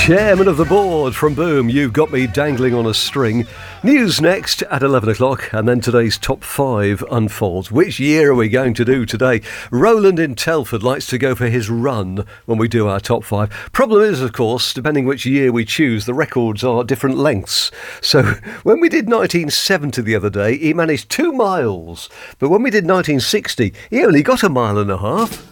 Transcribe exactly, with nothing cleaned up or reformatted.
Chairman of the board from Boom, You've Got Me Dangling on a String. News next at eleven o'clock, and then today's top five unfolds. Which year are we going to do today? Roland in Telford likes to go for his run when we do our top five. Problem is, of course, depending which year we choose, the records are different lengths. So when we did nineteen seventy the other day, he managed two miles. But when we did nineteen sixty, he only got a mile and a half.